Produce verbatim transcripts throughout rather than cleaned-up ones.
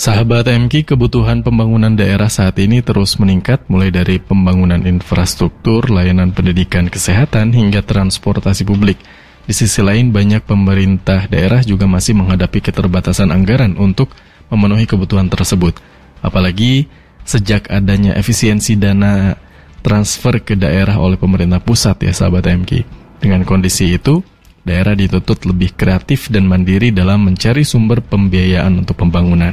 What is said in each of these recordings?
Sahabat M K, kebutuhan pembangunan daerah saat ini terus meningkat, mulai dari pembangunan infrastruktur, layanan pendidikan, kesehatan, hingga transportasi publik. Di sisi lain, banyak pemerintah daerah juga masih menghadapi keterbatasan anggaran untuk memenuhi kebutuhan tersebut. Apalagi sejak adanya efisiensi dana transfer ke daerah oleh pemerintah pusat ya sahabat M K. Dengan kondisi itu, daerah dituntut lebih kreatif dan mandiri dalam mencari sumber pembiayaan untuk pembangunan.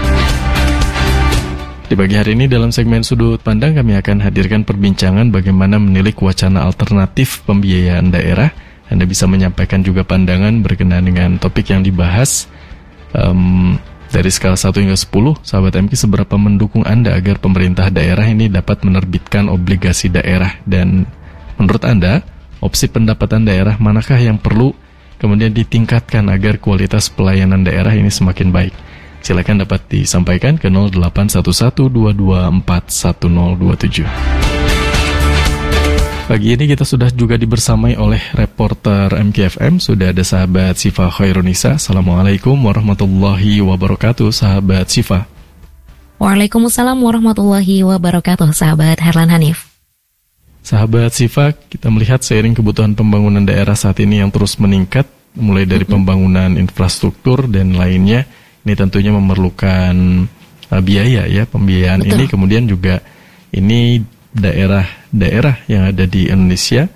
Di pagi hari ini dalam segmen Sudut Pandang kami akan hadirkan perbincangan bagaimana menilik wacana alternatif pembiayaan daerah. Anda bisa menyampaikan juga pandangan berkenaan dengan topik yang dibahas. Um, dari skala satu hingga sepuluh, sahabat M K, seberapa mendukung Anda agar pemerintah daerah ini dapat menerbitkan obligasi daerah? Dan menurut Anda, opsi pendapatan daerah manakah yang perlu kemudian ditingkatkan agar kualitas pelayanan daerah ini semakin baik? Silakan dapat disampaikan ke nol delapan satu satu dua dua empat satu nol dua tujuh. Pagi ini kita sudah juga dibersamai oleh reporter M K F M. Sudah ada sahabat Sifa Khairunisa. Assalamualaikum warahmatullahi wabarakatuh, sahabat Sifa. Waalaikumsalam warahmatullahi wabarakatuh, sahabat Herlan Hanif. Sahabat Sifa, kita melihat seiring kebutuhan pembangunan daerah saat ini yang terus meningkat, mulai dari mm-hmm. pembangunan infrastruktur dan lainnya, ini tentunya memerlukan uh, biaya ya, pembiayaan. Betul. Ini kemudian juga ini daerah-daerah yang ada di Indonesia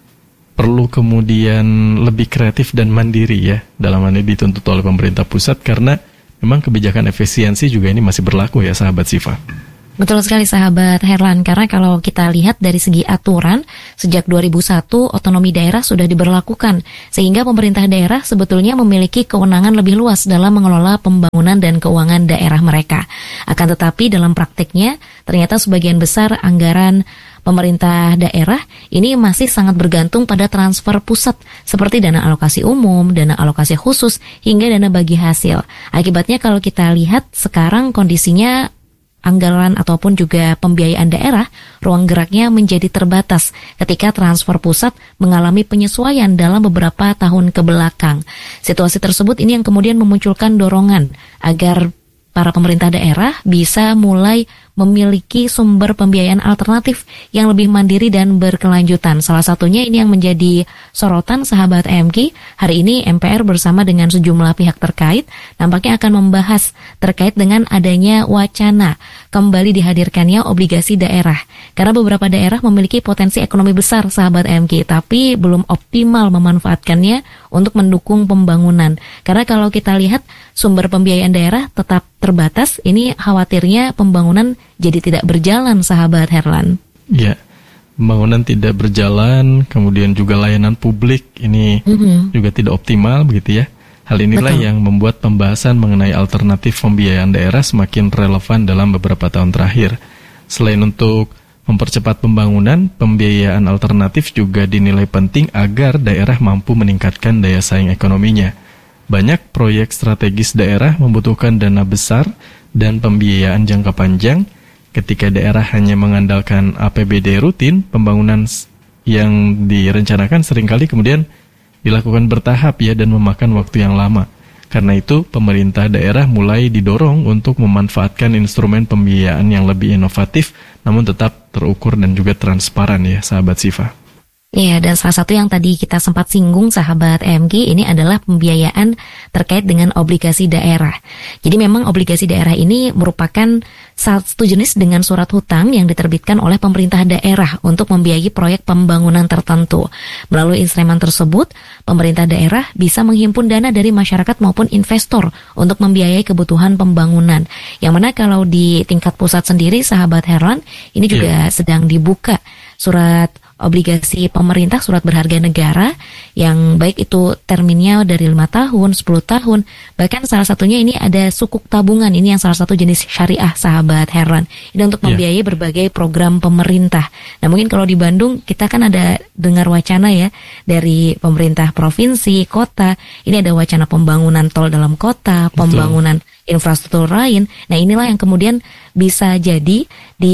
perlu kemudian lebih kreatif dan mandiri ya, dalam hal ini dituntut oleh pemerintah pusat karena memang kebijakan efisiensi juga ini masih berlaku ya sahabat Sifa. Betul sekali sahabat Herlan, karena kalau kita lihat dari segi aturan, sejak dua ribu satu otonomi daerah sudah diberlakukan, sehingga pemerintah daerah sebetulnya memiliki kewenangan lebih luas dalam mengelola pembangunan dan keuangan daerah mereka. Akan tetapi dalam praktiknya, ternyata sebagian besar anggaran pemerintah daerah ini masih sangat bergantung pada transfer pusat, seperti dana alokasi umum, dana alokasi khusus, hingga dana bagi hasil. Akibatnya kalau kita lihat sekarang kondisinya, anggaran ataupun juga pembiayaan daerah, ruang geraknya menjadi terbatas ketika transfer pusat mengalami penyesuaian dalam beberapa tahun ke belakang. Situasi tersebut ini yang kemudian memunculkan dorongan agar para pemerintah daerah bisa mulai memiliki sumber pembiayaan alternatif yang lebih mandiri dan berkelanjutan. Salah satunya ini yang menjadi sorotan sahabat M K. Hari ini M P R bersama dengan sejumlah pihak terkait nampaknya akan membahas terkait dengan adanya wacana kembali dihadirkannya obligasi daerah. Karena beberapa daerah memiliki potensi ekonomi besar sahabat M K, tapi belum optimal memanfaatkannya untuk mendukung pembangunan. Karena kalau kita lihat sumber pembiayaan daerah tetap terbatas, ini khawatirnya pembangunan jadi tidak berjalan sahabat Herlan. Ya, pembangunan tidak berjalan, kemudian juga layanan publik ini mm-hmm. juga tidak optimal begitu ya. Hal inilah Betul. Yang membuat pembahasan mengenai alternatif pembiayaan daerah semakin relevan dalam beberapa tahun terakhir. Selain untuk mempercepat pembangunan, pembiayaan alternatif juga dinilai penting agar daerah mampu meningkatkan daya saing ekonominya. Banyak proyek strategis daerah membutuhkan dana besar dan pembiayaan jangka panjang. Ketika daerah hanya mengandalkan A P B D rutin, pembangunan yang direncanakan seringkali kemudian dilakukan bertahap ya dan memakan waktu yang lama. Karena itu, pemerintah daerah mulai didorong untuk memanfaatkan instrumen pembiayaan yang lebih inovatif, namun tetap terukur dan juga transparan ya, sahabat Sifa. Iya, dan salah satu yang tadi kita sempat singgung sahabat M G ini adalah pembiayaan terkait dengan obligasi daerah. Jadi memang obligasi daerah ini merupakan satu jenis dengan surat hutang yang diterbitkan oleh pemerintah daerah untuk membiayai proyek pembangunan tertentu. Melalui instrumen tersebut, pemerintah daerah bisa menghimpun dana dari masyarakat maupun investor untuk membiayai kebutuhan pembangunan. Yang mana kalau di tingkat pusat sendiri sahabat Herlan, ini juga yeah. sedang dibuka surat obligasi pemerintah, surat berharga negara yang baik itu terminnya dari lima tahun, sepuluh tahun, bahkan salah satunya ini ada sukuk tabungan, ini yang salah satu jenis syariah sahabat Herlan. Ini untuk membiayai yeah. berbagai program pemerintah. Nah mungkin kalau di Bandung kita kan ada dengar wacana ya dari pemerintah provinsi, kota, ini ada wacana pembangunan tol dalam kota, Betul. Pembangunan infrastruktur lain. Nah inilah yang kemudian bisa jadi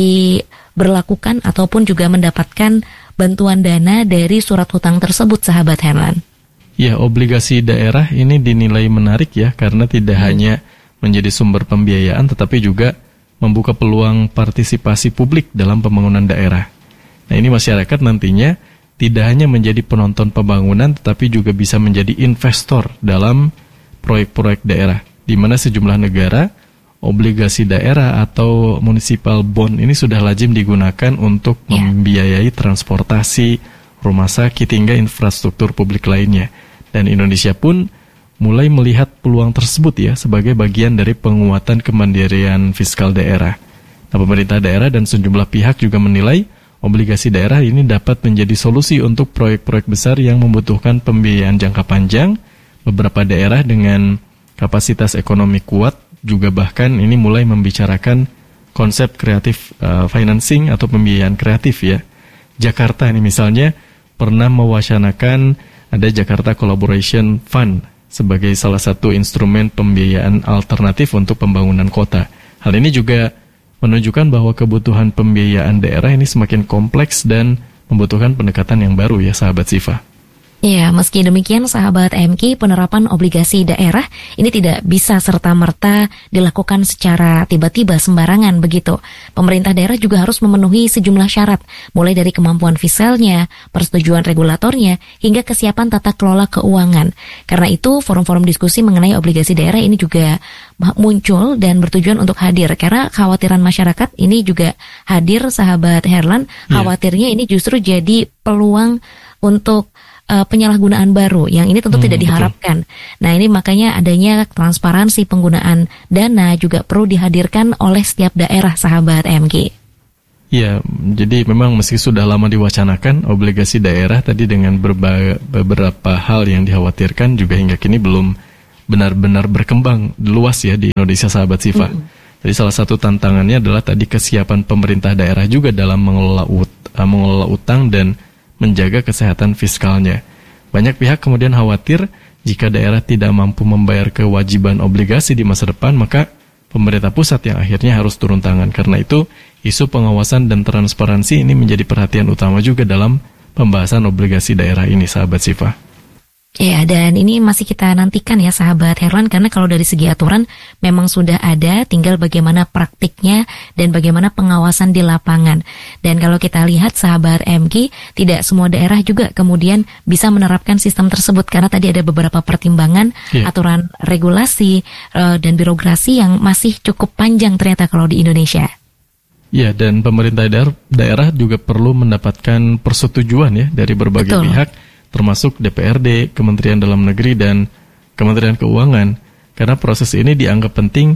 diberlakukan ataupun juga mendapatkan bantuan dana dari surat hutang tersebut sahabat Herlan. Ya, obligasi daerah ini dinilai menarik ya karena tidak hmm. hanya menjadi sumber pembiayaan, tetapi juga membuka peluang partisipasi publik dalam pembangunan daerah. Nah, ini masyarakat nantinya tidak hanya menjadi penonton pembangunan, tetapi juga bisa menjadi investor dalam proyek-proyek daerah, di mana sejumlah negara, obligasi daerah atau municipal bond ini sudah lazim digunakan untuk yeah. membiayai transportasi, rumah sakit, hingga infrastruktur publik lainnya. Dan Indonesia pun mulai melihat peluang tersebut ya sebagai bagian dari penguatan kemandirian fiskal daerah. Nah, pemerintah daerah dan sejumlah pihak juga menilai obligasi daerah ini dapat menjadi solusi untuk proyek-proyek besar yang membutuhkan pembiayaan jangka panjang. Beberapa daerah dengan kapasitas ekonomi kuat juga bahkan ini mulai membicarakan konsep kreatif uh, financing atau pembiayaan kreatif ya. Jakarta ini misalnya pernah mewacanakan ada Jakarta Collaboration Fund sebagai salah satu instrumen pembiayaan alternatif untuk pembangunan kota. Hal ini juga menunjukkan bahwa kebutuhan pembiayaan daerah ini semakin kompleks dan membutuhkan pendekatan yang baru ya sahabat Sifa. Ya, meski demikian sahabat M K, penerapan obligasi daerah ini tidak bisa serta-merta dilakukan secara tiba-tiba sembarangan begitu. Pemerintah daerah juga harus memenuhi sejumlah syarat, mulai dari kemampuan fiskalnya, persetujuan regulatornya, hingga kesiapan tata kelola keuangan. Karena itu, forum-forum diskusi mengenai obligasi daerah ini juga muncul dan bertujuan untuk hadir. Karena kekhawatiran masyarakat ini juga hadir, sahabat Herlan. Khawatirnya ini justru jadi peluang untuk Uh, penyalahgunaan baru yang ini tentu hmm, tidak diharapkan. Betul. Nah, ini makanya adanya transparansi penggunaan dana juga perlu dihadirkan oleh setiap daerah sahabat M G. Ya, jadi memang meski sudah lama diwacanakan obligasi daerah tadi dengan berba- beberapa hal yang dikhawatirkan juga hingga kini belum benar-benar berkembang luas ya di Indonesia sahabat Sifa. Hmm. Jadi salah satu tantangannya adalah tadi kesiapan pemerintah daerah juga dalam mengelola, ut- uh, mengelola utang dan menjaga kesehatan fiskalnya. Banyak pihak kemudian khawatir jika daerah tidak mampu membayar kewajiban obligasi di masa depan, maka pemerintah pusat yang akhirnya harus turun tangan. Karena itu, isu pengawasan dan transparansi ini menjadi perhatian utama juga dalam pembahasan obligasi daerah ini, sahabat Sifa. Ya, dan ini masih kita nantikan ya sahabat Herlan, karena kalau dari segi aturan memang sudah ada, tinggal bagaimana praktiknya dan bagaimana pengawasan di lapangan. Dan kalau kita lihat sahabat M G, tidak semua daerah juga kemudian bisa menerapkan sistem tersebut, karena tadi ada beberapa pertimbangan, yeah. aturan regulasi uh, dan birokrasi yang masih cukup panjang ternyata kalau di Indonesia. Ya, dan pemerintah daerah, daerah juga perlu mendapatkan persetujuan ya dari berbagai Betul. pihak, termasuk D P R D, Kementerian Dalam Negeri, dan Kementerian Keuangan. Karena proses ini dianggap penting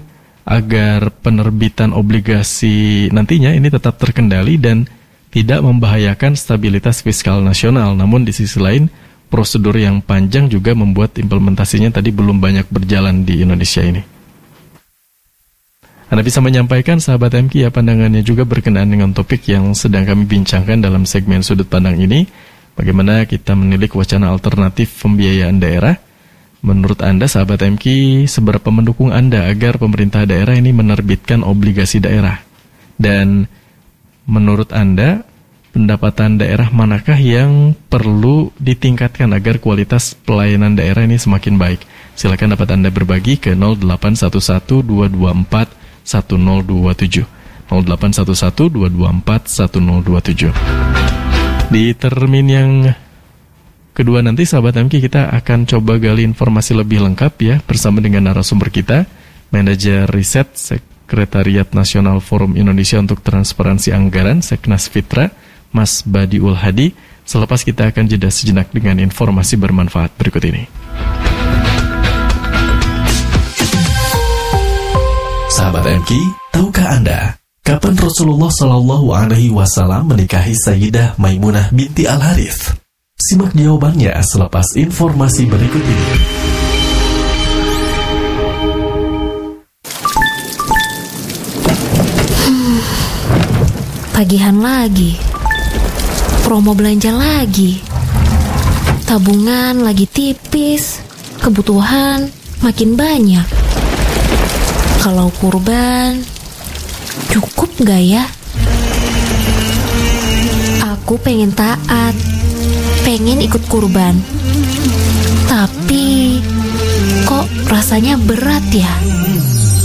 agar penerbitan obligasi nantinya ini tetap terkendali dan tidak membahayakan stabilitas fiskal nasional. Namun di sisi lain, prosedur yang panjang juga membuat implementasinya tadi belum banyak berjalan di Indonesia ini. Anda bisa menyampaikan sahabat M K ya pandangannya juga berkenaan dengan topik yang sedang kami bincangkan dalam segmen Sudut Pandang ini. Bagaimana kita menilik wacana alternatif pembiayaan daerah? Menurut Anda, sahabat M K, seberapa mendukung Anda agar pemerintah daerah ini menerbitkan obligasi daerah? Dan menurut Anda, pendapatan daerah manakah yang perlu ditingkatkan agar kualitas pelayanan daerah ini semakin baik? Silakan dapat Anda berbagi ke nol delapan satu satu dua dua empat satu nol dua tujuh nol delapan satu satu dua dua empat satu nol dua tujuh. Di termin yang kedua nanti sahabat M K kita akan coba gali informasi lebih lengkap ya bersama dengan narasumber kita, Manajer Riset Sekretariat Nasional Forum Indonesia untuk Transparansi Anggaran Seknas Fitra, Mas Badiul Hadi. Selepas kita akan jeda sejenak dengan informasi bermanfaat berikut ini. Sahabat M K, tahukah Anda kapan Rasulullah Shallallahu Alaihi Wasallam menikahi Sayyidah Maimunah binti Al Harith? Simak jawabannya selepas informasi berikut ini. Hmm, tagihan lagi, promo belanja lagi, tabungan lagi tipis, kebutuhan makin banyak. Kalau kurban cukup gak ya? Aku pengen taat, pengen ikut kurban, tapi kok rasanya berat ya?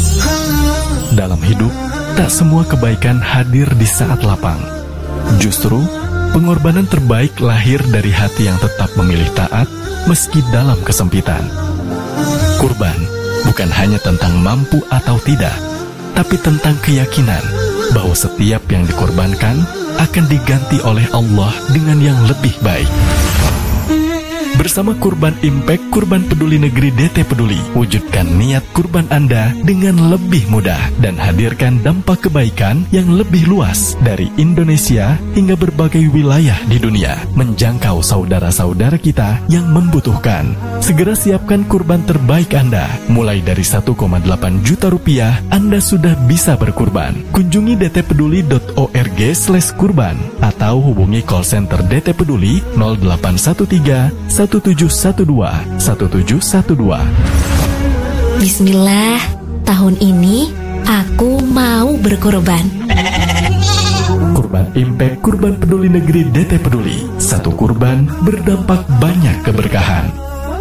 hidup, tak semua kebaikan hadir di saat lapang. Justru, pengorbanan terbaik lahir dari hati yang tetap memilih taat meski dalam kesempitan. Kurban bukan hanya tentang mampu atau tidak, tapi tentang keyakinan bahwa setiap yang dikorbankan akan diganti oleh Allah dengan yang lebih baik. Bersama Kurban Impact Kurban Peduli Negeri D T Peduli, wujudkan niat kurban Anda dengan lebih mudah dan hadirkan dampak kebaikan yang lebih luas dari Indonesia hingga berbagai wilayah di dunia, menjangkau saudara-saudara kita yang membutuhkan. Segera siapkan kurban terbaik Anda. Mulai dari satu koma delapan juta rupiah, Anda sudah bisa berkurban. Kunjungi d t peduli dot org slash kurban atau hubungi call center D T Peduli nol delapan satu tiga satu tujuh satu dua satu tujuh satu dua. Bismillah, tahun ini aku mau berkorban. Kurban Impact Kurban Peduli Negeri D T Peduli. Satu kurban berdampak banyak keberkahan.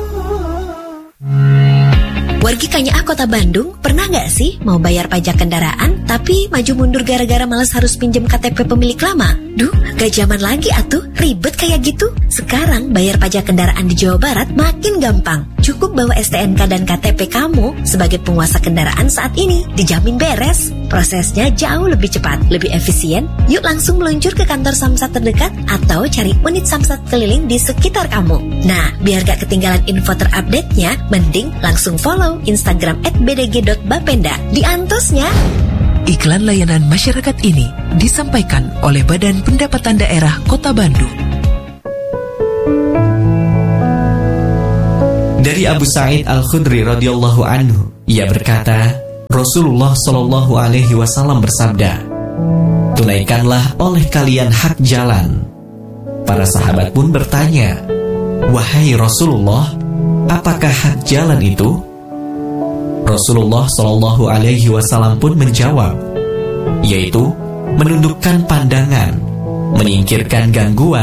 Wargi K N Y A Kota Bandung, pernah nggak sih mau bayar pajak kendaraan tapi maju mundur gara-gara malas harus pinjem K T P pemilik lama? Duh, gak zaman lagi atuh, ribet kayak gitu. Sekarang bayar pajak kendaraan di Jawa Barat makin gampang. Cukup bawa S T N K dan K T P kamu sebagai penguasa kendaraan saat ini, dijamin beres. Prosesnya jauh lebih cepat, lebih efisien. Yuk langsung meluncur ke kantor Samsat terdekat atau cari unit Samsat keliling di sekitar kamu. Nah, biar gak ketinggalan info terupdate-nya, mending langsung follow Instagram at b d g dot bapenda. Di antosnya. Iklan layanan masyarakat ini disampaikan oleh Badan Pendapatan Daerah Kota Bandung. Dari Abu Sa'id Al-Khudri radhiyallahu anhu, ia berkata, Rasulullah shallallahu alaihi wasallam bersabda, tunaikanlah oleh kalian hak jalan. Para sahabat pun bertanya, wahai Rasulullah, apakah hak jalan itu? Rasulullah shallallahu alaihi wasallam pun menjawab, yaitu menundukkan pandangan, menyingkirkan gangguan,